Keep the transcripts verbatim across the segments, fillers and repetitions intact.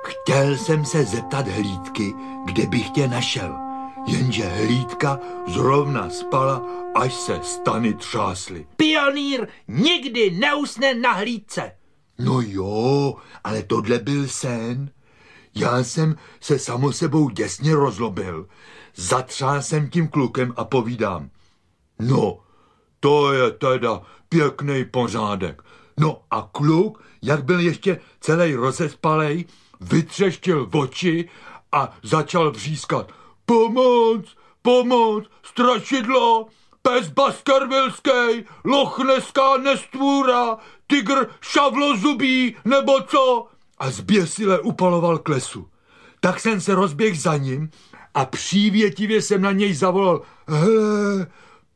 Chtěl jsem se zeptat Hlídky, kde bych tě našel, jenže Hlídka zrovna spala, až se stany třásly. Pionýr nikdy neusne na hlídce. No jo, ale tohle byl sen. Já jsem se samo sebou děsně rozlobil. Zatřál jsem tím klukem a povídám. No, to je teda pěkný pořádek. No a kluk, jak byl ještě celý rozespalej, vytřeštil oči a začal vřískat. Pomoc, pomoc, strašidlo, pes baskervilský, lochneská nestvůra, tygr šavlozubý, nebo co? A zběsile upaloval k lesu. Tak jsem se rozběhl za ním a přívětivě jsem na něj zavolal. Hele,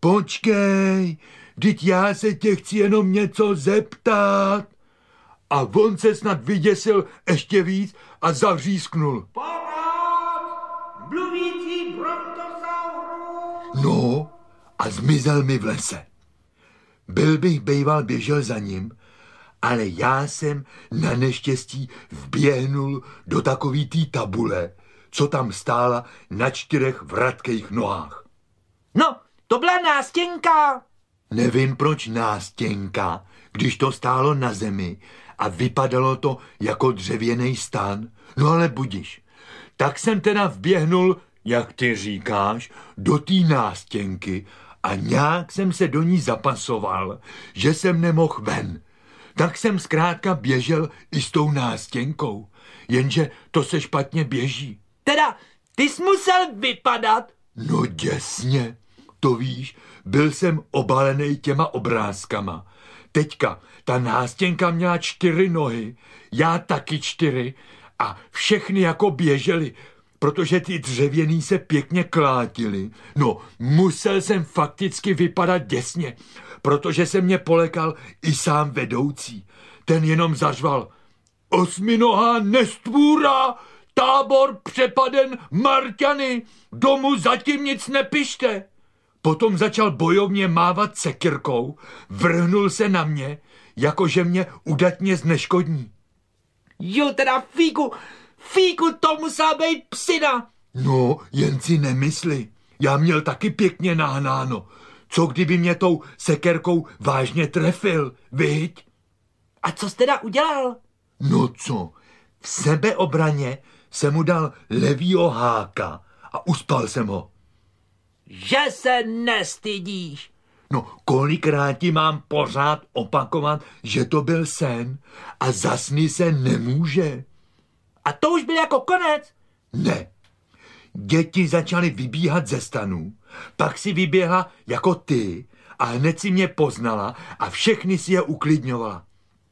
počkej, vždyť já se tě chci jenom něco zeptat. A on se snad vyděsil ještě víc a zavřísknul. Pomoc! Mluvící brontosaurus! No a zmizel mi v lese. Byl bych bejval běžel za ním, ale já jsem na neštěstí vběhnul do takový té tabule, co tam stála na čtyřech vratkých nohách. No, to byla nástěnka. Nevím, proč nástěnka, když to stálo na zemi a vypadalo to jako dřevěný stan. No ale budiš. Tak jsem teda vběhnul, jak ty říkáš, do té nástěnky a nějak jsem se do ní zapasoval, že jsem nemohl ven. Tak jsem zkrátka běžel i s tou nástěnkou, jenže to se špatně běží. Teda, ty jsi musel vypadat? No děsně, to víš, byl jsem obalený těma obrázkama. Teďka ta nástěnka měla čtyři nohy, já taky čtyři a všechny jako běželi, protože ty dřevěný se pěkně klátily. No, musel jsem fakticky vypadat děsně, protože se mě polekal i sám vedoucí. Ten jenom zařval. Osminohá nestvůra, tábor přepaden Marťany, domů zatím nic nepište. Potom začal bojovně mávat sekyrkou, vrhnul se na mě, jakože mě udatně zneškodní. Jo, teda fíku, fíku, to musela být psina. No, jen si nemysli, já měl taky pěkně nahnáno. Co kdyby mě tou sekerkou vážně trefil, viď? A co jsi teda udělal? No co, v sebeobraně jsem mu dal levýho háka a uspal jsem ho. Že se nestydíš. No, kolikrát ti mám pořád opakovat, že to byl sen a za sny se nemůže. A to už byl jako konec? Ne. Děti začaly vybíhat ze stanů, pak si vyběhla jako ty a hned si mě poznala a všechny si je uklidňovala.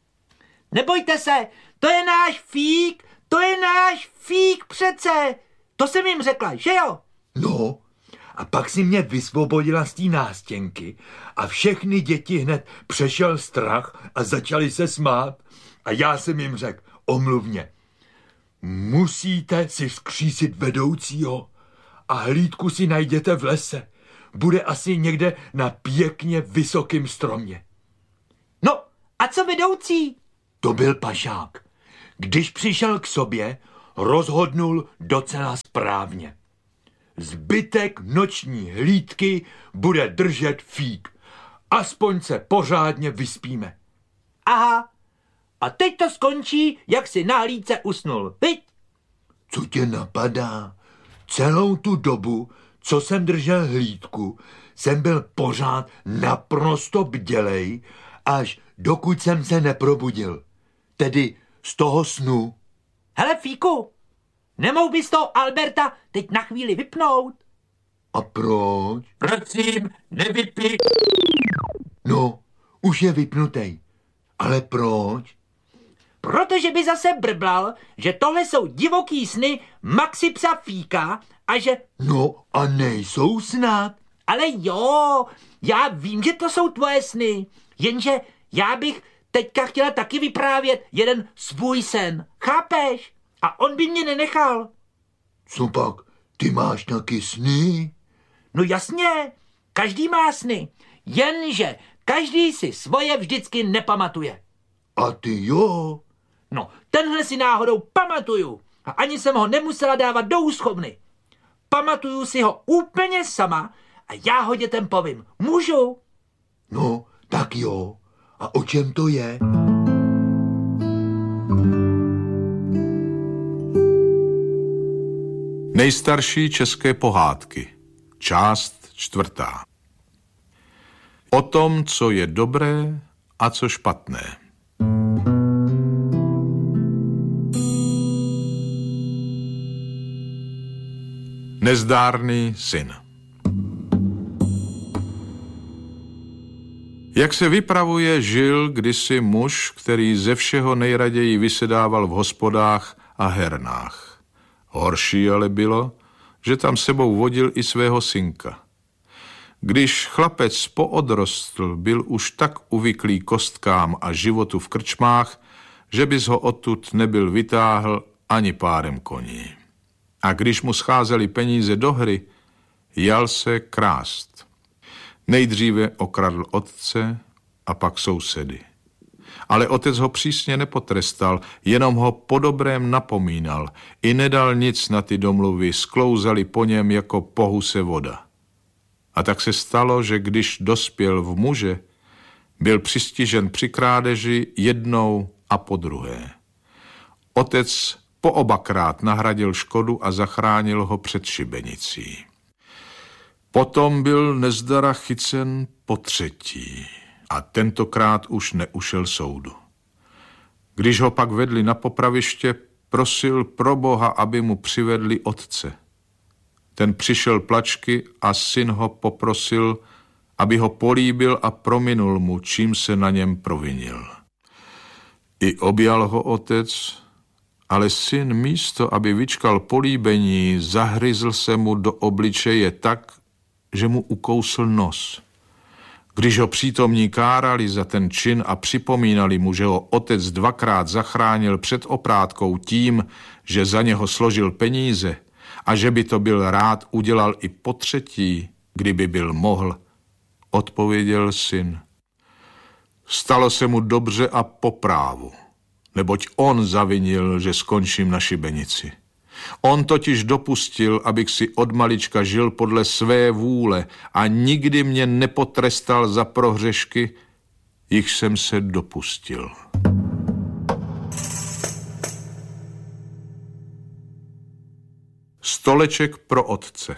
Nebojte se, to je náš fík, to je náš fík přece. To jsem jim řekla, že jo? No, a pak si mě vysvobodila z té nástěnky a všechny děti hned přešel strach a začali se smát. A já jsem jim řekl, omluvně, musíte si vzkřísit vedoucího a Hlídku si najděte v lese. Bude asi někde na pěkně vysokým stromě. No, a co vedoucí? To byl pašák. Když přišel k sobě, rozhodnul docela správně. Zbytek noční hlídky bude držet fík. Aspoň se pořádně vyspíme. Aha, a teď to skončí, jak si na hlídce usnul, viď? Co tě napadá? Celou tu dobu, co jsem držel hlídku, jsem byl pořád naprosto bdělej, až dokud jsem se neprobudil. Tedy z toho snu. Hele, fíku, nemohl bys toho Alberta teď na chvíli vypnout? A proč? Prosím, nevypni. No, už je vypnutej. Ale proč? Protože by zase brblal, že tohle jsou divoký sny Maxi psa Fíka a že... No a nejsou snad. Ale jo, já vím, že to jsou tvoje sny, jenže já bych teďka chtěla taky vyprávět jeden svůj sen, chápeš? A on by mě nenechal. Co pak, ty máš taky sny? No jasně, každý má sny, jenže každý si svoje vždycky nepamatuje. A ty jo? No, tenhle si náhodou pamatuju. a ani jsem ho nemusela dávat do úschovny. Pamatuju si ho úplně sama a já ho dětem povím. Můžu? No, tak jo. A o čem to je? Nejstarší české pohádky. Část čtvrtá. O tom, co je dobré a co špatné. Nezdárný syn. Jak se vypravuje, žil kdysi muž, který ze všeho nejraději vysedával v hospodách a hernách. Horší ale bylo, že tam sebou vodil i svého synka. Když chlapec poodrostl, byl už tak uvyklý kostkám a životu v krčmách, že bys ho odtud nebyl vytáhl ani párem koní. A když mu scházely peníze do hry, jal se krást. Nejdříve okradl otce a pak sousedy. Ale otec ho přísně nepotrestal, jenom ho po dobrém napomínal. I nedal nic na ty domluvy, sklouzali po něm jako po huse voda. A tak se stalo, že když dospěl v muže, byl přistižen při krádeži jednou a po druhé. Otec po obakrát nahradil škodu a zachránil ho před šibenicí. Potom byl nezdara chycen po třetí a tentokrát už neušel soudu. Když ho pak vedli na popraviště, prosil pro Boha, aby mu přivedli otce. Ten přišel plačky a syn ho poprosil, aby ho políbil a prominul mu, čím se na něm provinil. I objal ho otec, ale syn místo, aby vyčkal políbení, zahryzl se mu do obličeje tak, že mu ukousl nos. Když ho přítomní kárali za ten čin a připomínali mu, že ho otec dvakrát zachránil před oprátkou tím, že za něho složil peníze a že by to byl rád udělal i po třetí, kdyby byl mohl, odpověděl syn. Stalo se mu dobře a po právu, neboť on zavinil, že skončím na šibenici. On totiž dopustil, abych si od malička žil podle své vůle a nikdy mě nepotrestal za prohřešky, jich jsem se dopustil. Stoleček pro otce.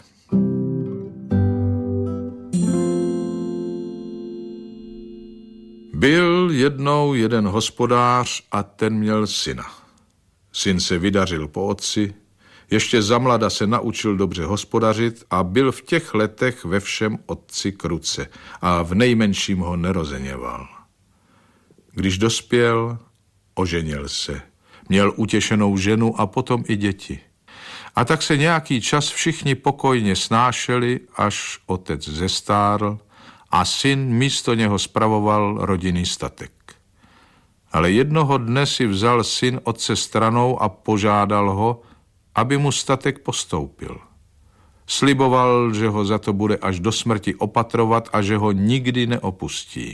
Byl jednou jeden hospodář a ten měl syna. Syn se vydařil po otci, ještě zamlada se naučil dobře hospodařit a byl v těch letech ve všem otci k ruce a v nejmenším ho nerozeněval. Když dospěl, oženil se, měl utěšenou ženu a potom i děti. A tak se nějaký čas všichni pokojně snášeli, až otec zestárl a syn místo něho spravoval rodinný statek. Ale jednoho dne si vzal syn otce stranou a požádal ho, aby mu statek postoupil. Sliboval, že ho za to bude až do smrti opatrovat a že ho nikdy neopustí.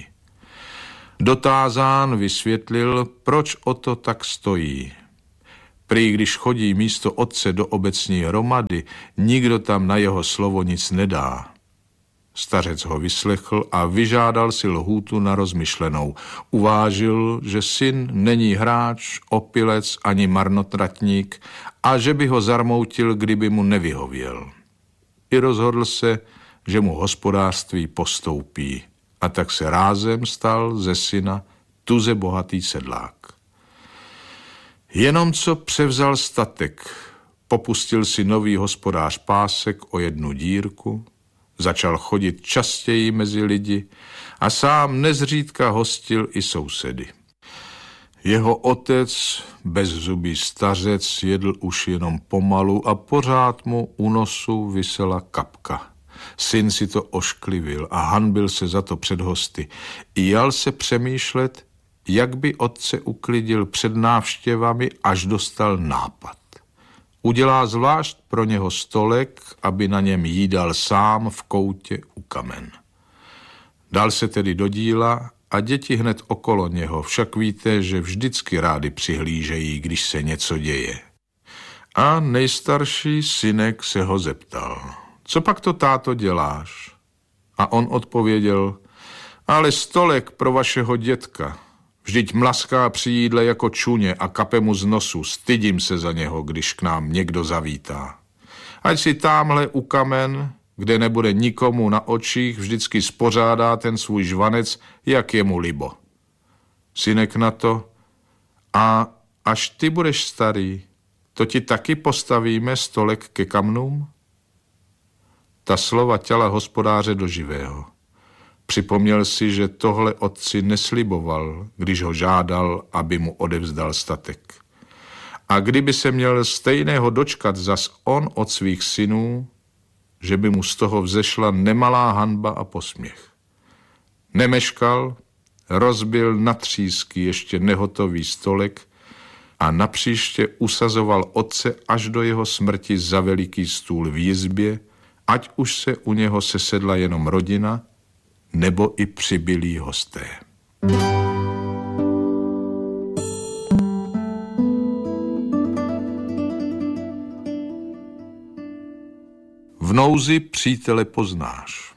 Dotázán vysvětlil, proč o to tak stojí. Prý když chodí místo otce do obecní hromady, nikdo tam na jeho slovo nic nedá. Stařec ho vyslechl a vyžádal si lhůtu na rozmyšlenou. Uvážil, že syn není hráč, opilec ani marnotratník a že by ho zarmoutil, kdyby mu nevyhověl. I rozhodl se, že mu hospodářství postoupí. A tak se rázem stal ze syna tuze bohatý sedlák. Jenom co převzal statek, popustil si nový hospodář pásek o jednu dírku, začal chodit častěji mezi lidi a sám nezřídka hostil i sousedy. Jeho otec, bezzubý stařec, jedl už jenom pomalu a pořád mu u nosu visela kapka. Syn si to ošklivil a hanbil se za to před hosty. I jal se přemýšlet, jak by otce uklidil před návštěvami, až dostal nápad. Udělá zvlášť pro něho stolek, aby na něm jídal sám v koutě u kamen. Dal se tedy do díla a děti hned okolo něho, však víte, že vždycky rádi přihlížejí, když se něco děje. A nejstarší synek se ho zeptal, co pak to, táto, děláš? A on odpověděl, ale stolek pro vašeho dětka. Vždyť mlaská při jídle jako čuně a kape mu z nosu. Stydím se za něho, když k nám někdo zavítá. Ať si támhle u kamen, kde nebude nikomu na očích, vždycky spořádá ten svůj žvanec, jak je mu libo. Synek na to, a až ty budeš starý, to ti taky postavíme stolek ke kamnům? Ta slova těla hospodáře do živého. Připomněl si, že tohle otci nesliboval, když ho žádal, aby mu odevzdal statek. A kdyby se měl stejného dočkat zas on od svých synů, že by mu z toho vzešla nemalá hanba a posměch. Nemeškal, rozbil na třísky ještě nehotový stolek a napříště usazoval otce až do jeho smrti za veliký stůl v jizbě, ať už se u něho sesedla jenom rodina, nebo i přibylí hosté. V nouzi přítele poznáš.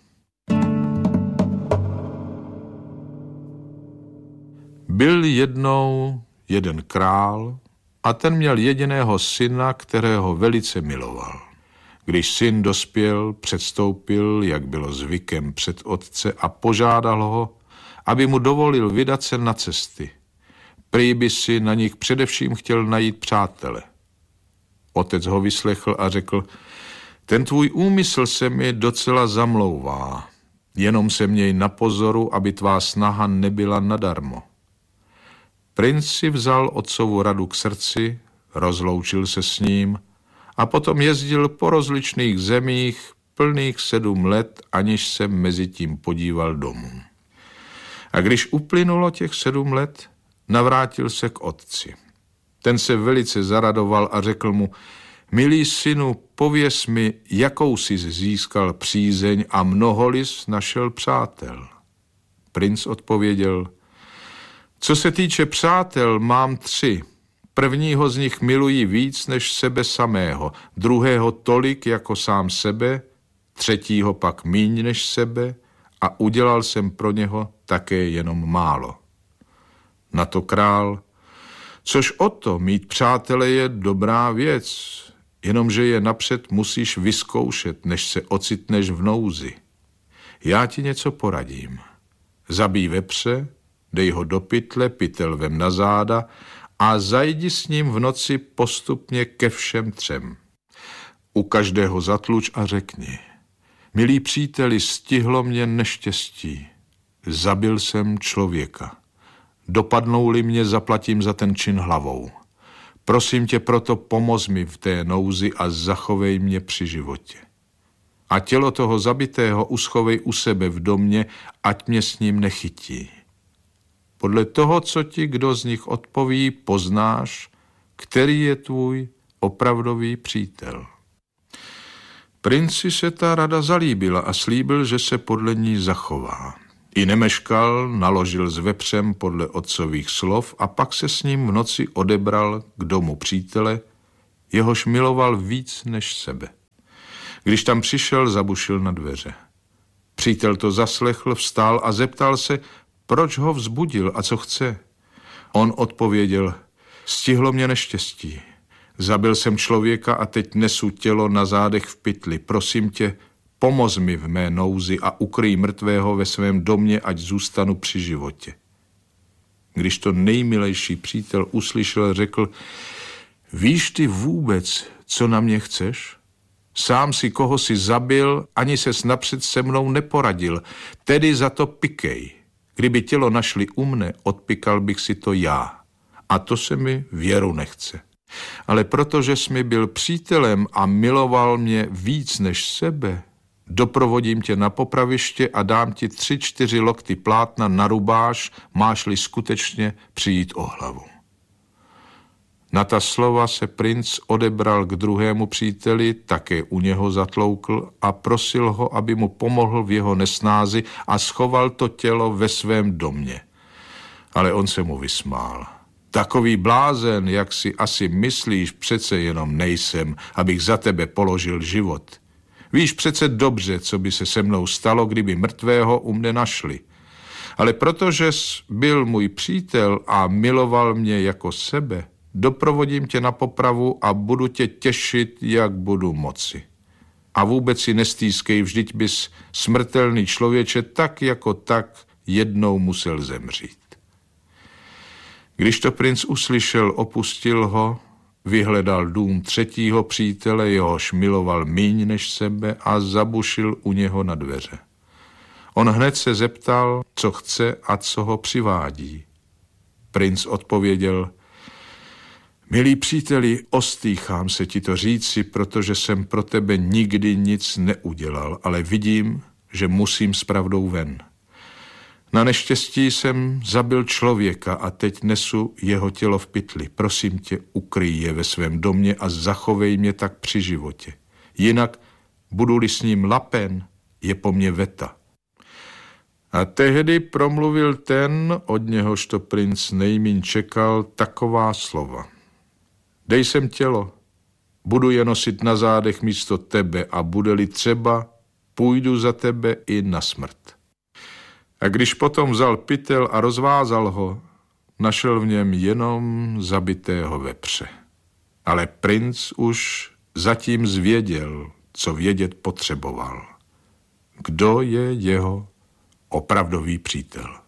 Byl jednou jeden král a ten měl jediného syna, kterého velice miloval. Když syn dospěl, předstoupil, jak bylo zvykem, před otce a požádal ho, aby mu dovolil vydat se na cesty. Prý by si na nich především chtěl najít přátele. Otec ho vyslechl a řekl, ten tvůj úmysl se mi docela zamlouvá, jenom se měj na pozoru, aby tvá snaha nebyla nadarmo. Princ si vzal otcovu radu k srdci, rozloučil se s ním a potom jezdil po rozličných zemích plných sedm let, aniž se mezi tím podíval domů. A když uplynulo těch sedm let, navrátil se k otci. Ten se velice zaradoval a řekl mu, milý synu, pověz mi, jakou jsi získal přízeň a mnoho jsi našel přátel. Princ odpověděl, co se týče přátel, mám tři. Prvního z nich miluji víc než sebe samého, druhého tolik jako sám sebe, třetího pak míň než sebe a udělal jsem pro něho také jenom málo. Na to král, což o to, mít přátele je dobrá věc, jenomže je napřed musíš vyzkoušet, než se ocitneš v nouzi. Já ti něco poradím. Zabij vepře, dej ho do pytle, pytel vem na záda a zajdi s ním v noci postupně ke všem třem. U každého zatluč a řekni, milí příteli, stihlo mě neštěstí, zabil jsem člověka. Dopadnou-li mě, zaplatím za ten čin hlavou. Prosím tě proto, pomoz mi v té nouzi a zachovej mě při životě. A tělo toho zabitého uschovej u sebe v domě, ať mě s ním nechytí. Podle toho, co ti kdo z nich odpoví, poznáš, který je tvůj opravdový přítel. Princi se ta rada zalíbila a slíbil, že se podle ní zachová. I nemeškal, naložil s vepřem podle otcových slov a pak se s ním v noci odebral k domu přítele, jehož miloval víc než sebe. Když tam přišel, zabušil na dveře. Přítel to zaslechl, vstál a zeptal se, proč ho vzbudil a co chce. On odpověděl, stihlo mě neštěstí. Zabil jsem člověka a teď nesu tělo na zádech v pytli. Prosím tě, pomoz mi v mé nouzi a ukryj mrtvého ve svém domě, ať zůstanu při životě. Když to nejmilejší přítel uslyšel, řekl, víš ty vůbec, co na mě chceš? Sám si koho si zabil, ani ses napřed se mnou neporadil, tedy za to pikej. Kdyby tělo našli u mne, odpikal bych si to já. A to se mi věru nechce. Ale protože jsi mi byl přítelem a miloval mě víc než sebe, doprovodím tě na popraviště a dám ti tři, čtyři lokty plátna na rubáš, máš-li skutečně přijít o hlavu. Na ta slova se princ odebral k druhému příteli, také u něho zatloukl a prosil ho, aby mu pomohl v jeho nesnázi a schoval to tělo ve svém domě. Ale on se mu vysmál. Takový blázen, jak si asi myslíš, přece jenom nejsem, abych za tebe položil život. Víš přece dobře, co by se se mnou stalo, kdyby mrtvého u mne našli. Ale protože jsi byl můj přítel a miloval mě jako sebe, doprovodím tě na popravu a budu tě těšit, jak budu moci. A vůbec si nestýskej, vždyť bys, smrtelný člověče, tak jako tak jednou musel zemřít. Když to princ uslyšel, opustil ho, vyhledal dům třetího přítele, jehož miloval míň než sebe, a zabušil u něho na dveře. On hned se zeptal, co chce a co ho přivádí. Princ odpověděl: milý příteli, ostýchám se ti to říci, protože jsem pro tebe nikdy nic neudělal, ale vidím, že musím s pravdou ven. Na neštěstí jsem zabil člověka a teď nesu jeho tělo v pytli. Prosím tě, ukryj je ve svém domě a zachovej mě tak při životě. Jinak, budu-li s ním lapen, je po mně veta. A tehdy promluvil ten, od něhož to princ nejmíň čekal, taková slova. Dej sem tělo, budu je nosit na zádech místo tebe a bude-li třeba, půjdu za tebe i na smrt. A když potom vzal pytel a rozvázal ho, našel v něm jenom zabitého vepře. Ale princ už zatím zvěděl, co vědět potřeboval. Kdo je jeho opravdový přítel?